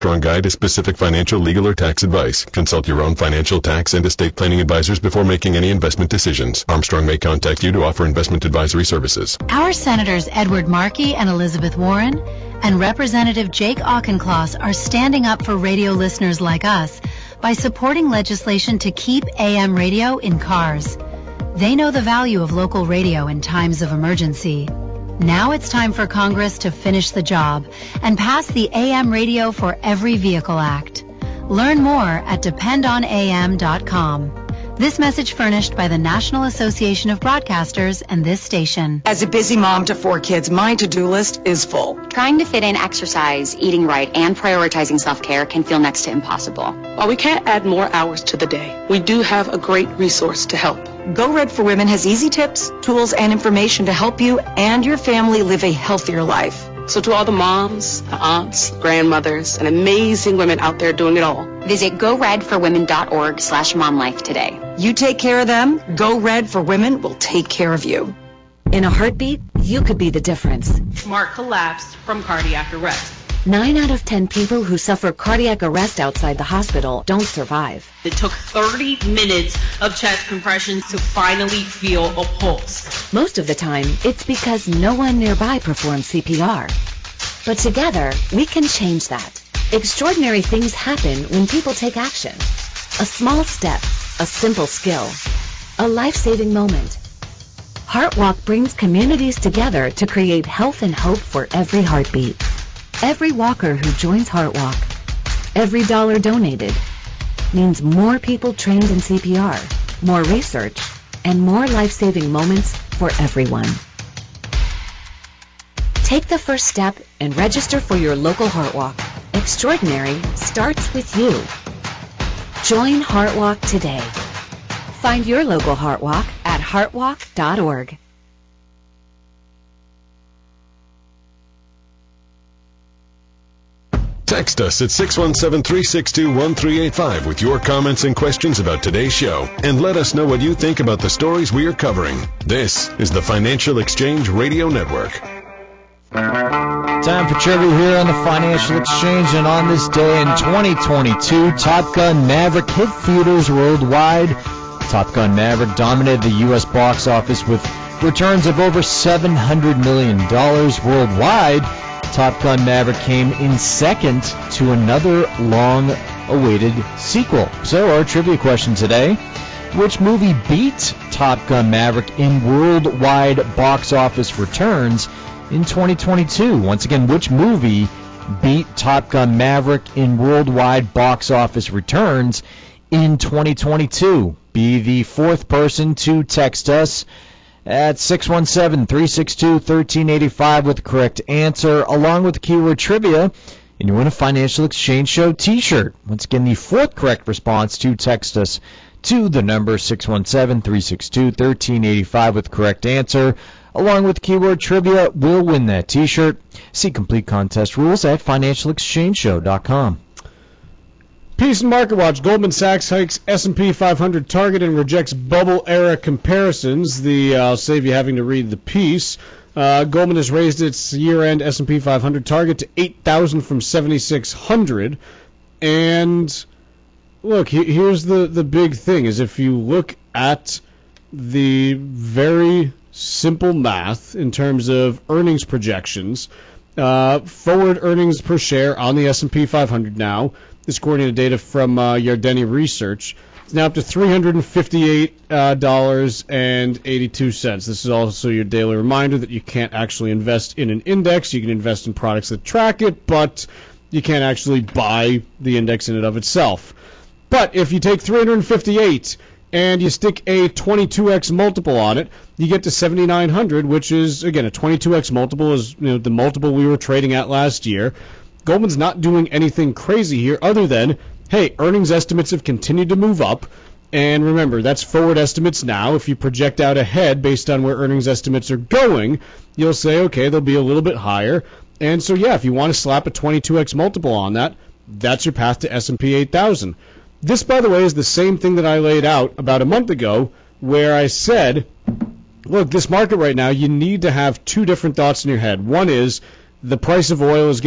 Armstrong Guide is specific financial, legal, or tax advice. Consult your own financial, tax, and estate planning advisors before making any investment decisions. Armstrong may contact you to offer investment advisory services. Our Senators Edward Markey and Elizabeth Warren and Representative Jake Auchincloss are standing up for radio listeners like us by supporting legislation to keep AM radio in cars. They know the value of local radio in times of emergency. Now it's time for Congress to finish the job and pass the AM Radio for Every Vehicle Act. Learn more at dependonam.com. This message furnished by the National Association of Broadcasters and this station. As a busy mom to 4 kids, my to-do list is full. Trying to fit in exercise, eating right, and prioritizing self-care can feel next to impossible. While we can't add more hours to the day, we do have a great resource to help. Go Red for Women has easy tips, tools, and information to help you and your family live a healthier life. So to all the moms, the aunts, grandmothers, and amazing women out there doing it all, visit goredforwomen.org/momlife today. You take care of them, Go Red for Women will take care of you. In a heartbeat, you could be the difference. Mark collapsed from cardiac arrest. 9 out of 10 people who suffer cardiac arrest outside the hospital don't survive. It took 30 minutes of chest compressions to finally feel a pulse. Most of the time, it's because no one nearby performs CPR. But together, we can change that. Extraordinary things happen when people take action. A small step, a simple skill, a life-saving moment. HeartWalk brings communities together to create health and hope for every heartbeat. Every walker who joins HeartWalk, every dollar donated, means more people trained in CPR, more research, and more life-saving moments for everyone. Take the first step and register for your local HeartWalk. Extraordinary starts with you. Join HeartWalk today. Find your local HeartWalk at heartwalk.org. Text us at 617-362-1385 with your comments and questions about today's show, and let us know what you think about the stories we are covering. This is the Financial Exchange Radio Network. Time for trivia here on the Financial Exchange, and on this day in 2022, Top Gun Maverick hit theaters worldwide. Top Gun Maverick dominated the U.S. box office with returns of over $700 million worldwide. Top Gun Maverick came in second to another long-awaited sequel. So our trivia question today, which movie beat Top Gun Maverick in worldwide box office returns in 2022? Once again, which movie beat Top Gun Maverick in worldwide box office returns in 2022? Be the fourth person to text us at 617-362-1385 with the correct answer, along with the keyword trivia, and you win a Financial Exchange Show t-shirt. Once again, the fourth correct response to text us to the number 617-362-1385 with the correct answer, along with the keyword trivia, will win that t-shirt. See complete contest rules at financialexchangeshow.com. Peace and Market Watch. Goldman Sachs hikes S&P 500 target and rejects bubble-era comparisons. I'll save you having to read the piece. Goldman has raised its year-end S&P 500 target to 8,000 from 7,600. And look, here's the big thing, is if you look at the very simple math in terms of earnings projections, forward earnings per share on the S&P 500 now, this according to data from Yardeni Research, it's now up to $358.82. This is also your daily reminder that you can't actually invest in an index. You can invest in products that track it, but you can't actually buy the index in and of itself. But if you take 358 and you stick a 22x multiple on it, you get to 7,900, which is, again, a 22x multiple is the multiple we were trading at last year. Goldman's not doing anything crazy here other than, hey, earnings estimates have continued to move up. And remember, that's forward estimates now. If you project out ahead based on where earnings estimates are going, you'll say, okay, they'll be a little bit higher. And so, yeah, if you want to slap a 22x multiple on that, that's your path to S&P 8,000. This, by the way, is the same thing that I laid out about a month ago where I said, look, this market right now, you need to have two different thoughts in your head. One is the price of oil is